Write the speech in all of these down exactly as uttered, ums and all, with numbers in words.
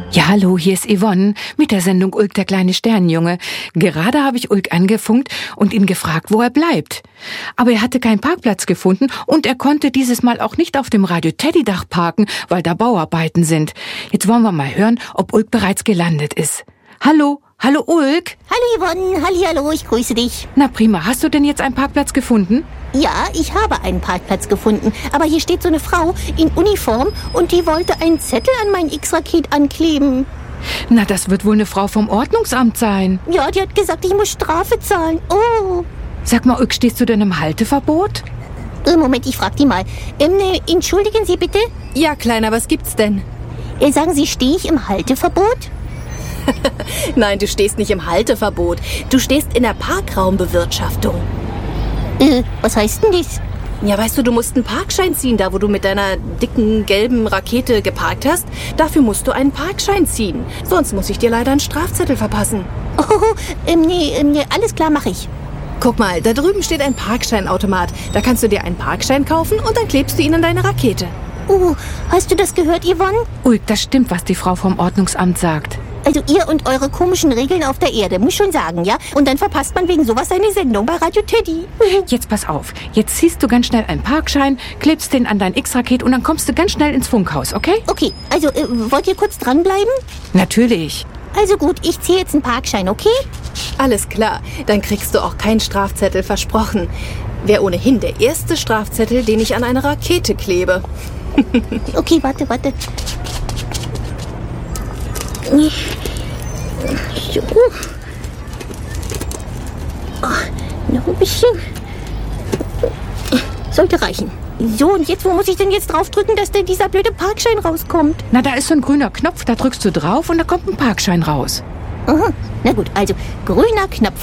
Ja, hallo, hier ist Yvonne mit der Sendung Ulk, der kleine Sternenjunge. Gerade habe ich Ulk angefunkt und ihn gefragt, wo er bleibt. Aber er hatte keinen Parkplatz gefunden und er konnte dieses Mal auch nicht auf dem Radio-Teddy-Dach parken, weil da Bauarbeiten sind. Jetzt wollen wir mal hören, ob Ulk bereits gelandet ist. Hallo, hallo Ulk. Hallo Yvonne, hallihallo, ich grüße dich. Na prima, hast du denn jetzt einen Parkplatz gefunden? Ja, ich habe einen Parkplatz gefunden, aber hier steht so eine Frau in Uniform und die wollte einen Zettel an mein X-Raket ankleben. Na, das wird wohl eine Frau vom Ordnungsamt sein. Ja, die hat gesagt, ich muss Strafe zahlen. Oh. Sag mal, Ulk, stehst du denn im Halteverbot? Äh, Moment, ich frag die mal. Ähm, ne, entschuldigen Sie bitte? Ja, Kleiner, was gibt's denn? Äh, sagen Sie, stehe ich im Halteverbot? Nein, du stehst nicht im Halteverbot. Du stehst in der Parkraumbewirtschaftung. Äh, was heißt denn das? Ja, weißt du, du musst einen Parkschein ziehen, da wo du mit deiner dicken, gelben Rakete geparkt hast. Dafür musst du einen Parkschein ziehen. Sonst muss ich dir leider einen Strafzettel verpassen. Oh, ähm, nee, ähm, nee, alles klar, mache ich. Guck mal, da drüben steht ein Parkscheinautomat. Da kannst du dir einen Parkschein kaufen und dann klebst du ihn an deine Rakete. Oh, hast du das gehört, Yvonne? Ulk, das stimmt, was die Frau vom Ordnungsamt sagt. Also ihr und eure komischen Regeln auf der Erde, muss schon sagen, ja? Und dann verpasst man wegen sowas seine Sendung bei Radio Teddy. Jetzt pass auf, jetzt ziehst du ganz schnell einen Parkschein, klebst den an dein X-Raket und dann kommst du ganz schnell ins Funkhaus, okay? Okay, also äh, wollt ihr kurz dranbleiben? Natürlich. Also gut, ich ziehe jetzt einen Parkschein, okay? Alles klar, dann kriegst du auch keinen Strafzettel, versprochen. Wäre ohnehin der erste Strafzettel, den ich an eine Rakete klebe. Okay, warte, warte. So. Oh, noch ein bisschen. Sollte reichen. So, und jetzt, wo muss ich denn jetzt draufdrücken, dass denn dieser blöde Parkschein rauskommt? Na, da ist so ein grüner Knopf, da drückst du drauf und da kommt ein Parkschein raus. Aha. Na gut, also grüner Knopf.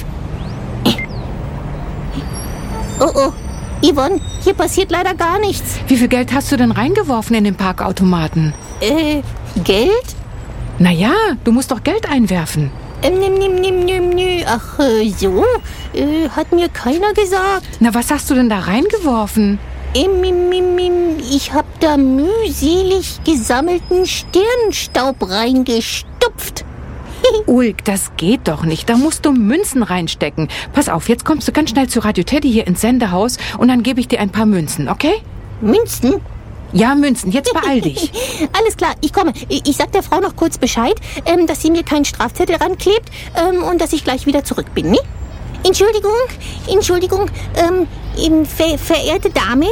Oh, oh. Yvonne, hier passiert leider gar nichts. Wie viel Geld hast du denn reingeworfen in den Parkautomaten? Äh, Geld? Na ja, du musst doch Geld einwerfen. Ähm, nimm, nimm, nimm, nimm, nimm. Ach, äh, so? Äh, hat mir keiner gesagt. Na, was hast du denn da reingeworfen? Ähm, im, im, im, ich hab da mühselig gesammelten Sternenstaub reingestupft. Ulk, das geht doch nicht. Da musst du Münzen reinstecken. Pass auf, jetzt kommst du ganz schnell zu Radio Teddy hier ins Sendehaus und dann gebe ich dir ein paar Münzen, okay? Münzen? Ja, Münzen, jetzt beeil dich. Alles klar, ich komme. Ich sag der Frau noch kurz Bescheid, ähm, dass sie mir keinen Strafzettel ranklebt ähm, und dass ich gleich wieder zurück bin, ne? Entschuldigung, Entschuldigung, ähm, eben, ver verehrte Dame.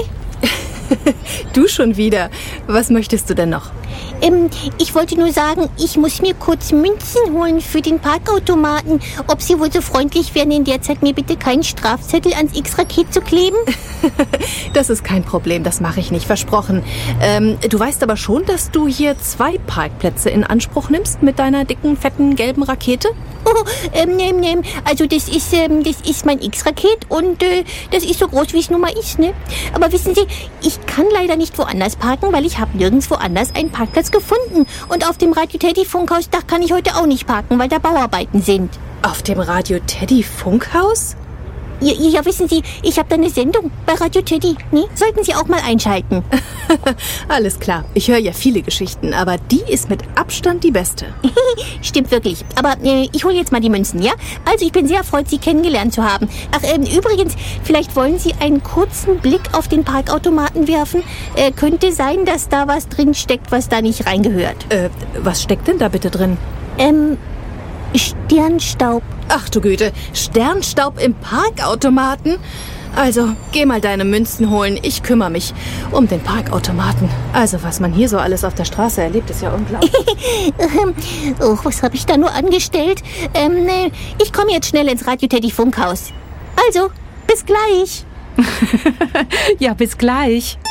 Du schon wieder. Was möchtest du denn noch? Ähm, ich wollte nur sagen, ich muss mir kurz Münzen holen für den Parkautomaten. Ob Sie wohl so freundlich wären, in der Zeit mir bitte keinen Strafzettel ans X-Raket zu kleben? Das ist kein Problem, das mache ich nicht, versprochen. Ähm, du weißt aber schon, dass du hier zwei Parkplätze in Anspruch nimmst mit deiner dicken, fetten, gelben Rakete? Oh, ähm, ähm, ähm, also das ist, ähm, das ist mein X-Raket und äh, das ist so groß, wie es nun mal ist, ne? Aber wissen Sie, ich kann leider nicht woanders parken, weil ich habe nirgends woanders einen Parkplatz gefunden. Und auf dem Radio Teddy Funkhausdach kann ich heute auch nicht parken, weil da Bauarbeiten sind. Auf dem Radio Teddy Funkhaus? Ja, ja, wissen Sie, ich habe da eine Sendung bei Radio Teddy, ne? Sollten Sie auch mal einschalten. Alles klar, ich höre ja viele Geschichten, aber die ist mit Abstand die beste. Stimmt wirklich. Aber äh, ich hole jetzt mal die Münzen, ja? Also ich bin sehr erfreut, Sie kennengelernt zu haben. Ach, ähm, übrigens, vielleicht wollen Sie einen kurzen Blick auf den Parkautomaten werfen. Äh, könnte sein, dass da was drin steckt, was da nicht reingehört. Äh, was steckt denn da bitte drin? Ähm, Sternstaub. Ach du Güte, Sternstaub im Parkautomaten? Also, geh mal deine Münzen holen. Ich kümmere mich um den Parkautomaten. Also, was man hier so alles auf der Straße erlebt, ist ja unglaublich. Oh, was habe ich da nur angestellt? Ähm, ne, ich komme jetzt schnell ins Radio Teddy Funkhaus. Also, bis gleich. Ja, bis gleich.